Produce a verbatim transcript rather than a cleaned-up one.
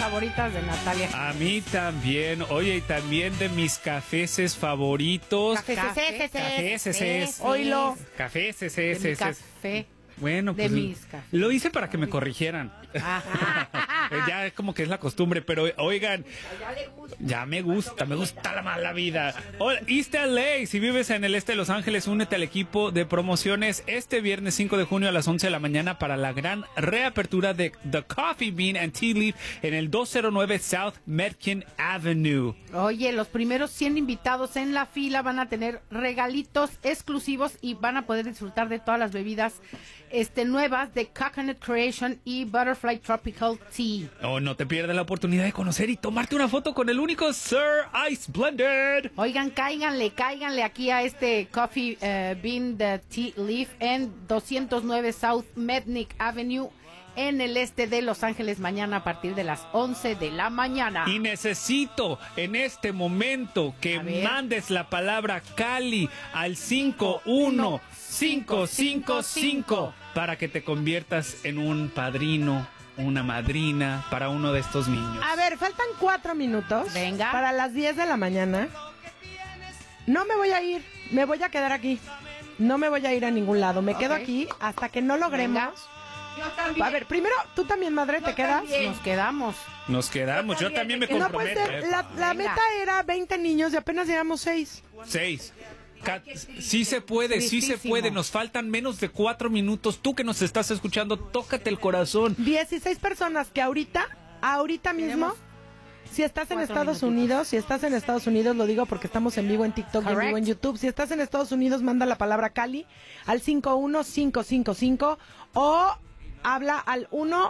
favoritas de Natalia. A mí también. Oye, y también de mis cafeses favoritos. Café, café, café, Oilo. Café, De mi café. Bueno, pues de mis cafés. Lo hice para que me corrigieran. Ya como que es la costumbre, pero oigan, ya me gusta, me gusta la mala vida. Hola, East L A, si vives en el este de Los Ángeles, únete al equipo de promociones este viernes cinco de junio a las once de la mañana para la gran reapertura de The Coffee Bean and Tea Leaf en el doscientos nueve South Metkin Avenue. Oye, los primeros cien invitados en la fila van a tener regalitos exclusivos y van a poder disfrutar de todas las bebidas este, nuevas de Coconut Creation y Butterfly Tropical Tea. Oh, no te pierdas la oportunidad de conocer y tomarte una foto con el único Sir Ice Blended. Oigan, cáiganle, cáiganle aquí a este Coffee uh, Bean the Tea Leaf en doscientos nueve South Metnick Avenue en el este de Los Ángeles mañana a partir de las once de la mañana. Y necesito en este momento que mandes la palabra Cali al cinco uno cinco cinco cinco para que te conviertas en un padrino, una madrina para uno de estos niños. A ver, faltan cuatro minutos. Venga. Para las diez de la mañana. No me voy a ir, me voy a quedar aquí. No me voy a ir a ningún lado, me Okay. quedo aquí hasta que no logremos. Venga. Yo también. A ver, primero, tú también, madre, ¿te quedas? También. Nos quedamos. Nos quedamos, yo también me No puede comprometo. ser, eh. la, la Venga. meta era veinte niños y apenas llevamos seis. Seis. Ca- Sí se puede, sí se Tristísimo. puede. Nos faltan menos de cuatro minutos. Tú que nos estás escuchando, tócate el corazón. dieciséis personas que ahorita, ahorita mismo, Tenemos si estás en cuatro Estados minutitos. Unidos, si estás en Estados Unidos, lo digo porque estamos en vivo en TikTok y en Correct. vivo en YouTube. Si estás en Estados Unidos, manda la palabra Cali al cinco uno cinco cinco cinco o habla al uno